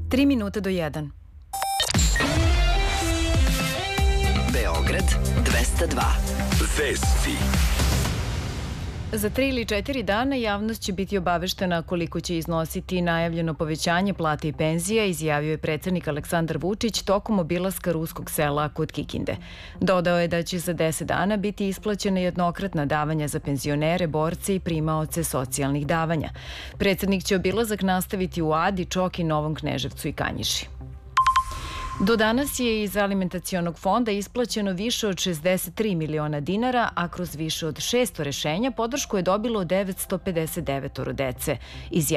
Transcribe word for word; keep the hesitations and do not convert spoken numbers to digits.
Tri minuta do jedan. Beograd dvesta dva. Vesti. Za tri ili četiri dana javnost će biti obaveštena koliko će iznositi najavljeno povećanje plate i penzija, izjavio je predsednik Aleksandar Vučić tokom obilaska ruskog sela kod Kikinde. Dodao je da će za deset dana biti isplaćena jednokratna davanja za penzionere, borce i primaoce socijalnih davanja. Predsednik će obilazak nastaviti u Adi, Čoki, Novom Kneževcu i Kanjiži. Do danas je iz alimentacionog fonda isplaćeno više od šezdeset tri miliona dinara, a kroz više od šesto rešenja podršku je dobilo devetsto pedeset devet dece.